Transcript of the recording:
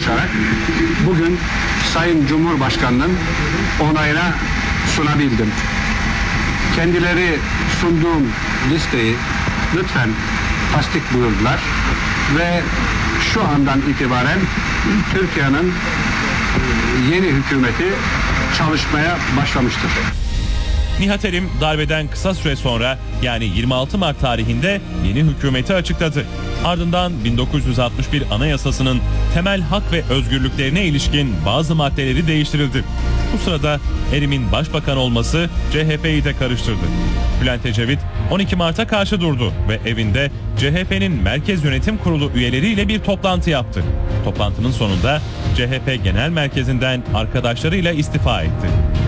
çalışarak bugün Sayın Cumhurbaşkanı'nın onayına sunabildim. Kendileri sunduğum listeyi lütfen tasdik buyurdular ve şu andan itibaren Türkiye'nin yeni hükümeti çalışmaya başlamıştır. Nihat Erim darbeden kısa süre sonra yani 26 Mart tarihinde yeni hükümeti açıkladı. Ardından 1961 Anayasası'nın temel hak ve özgürlüklerine ilişkin bazı maddeleri değiştirildi. Bu sırada Erim'in başbakan olması CHP'yi de karıştırdı. Bülent Ecevit 12 Mart'a karşı durdu ve evinde CHP'nin Merkez Yönetim Kurulu üyeleriyle bir toplantı yaptı. Toplantının sonunda CHP Genel Merkezi'nden arkadaşlarıyla istifa etti.